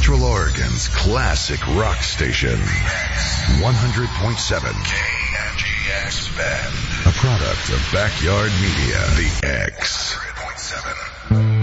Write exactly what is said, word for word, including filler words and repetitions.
Central Oregon's classic rock station. one hundred point seven K N G X Bend. A product of Backyard Media. The X. one hundred point seven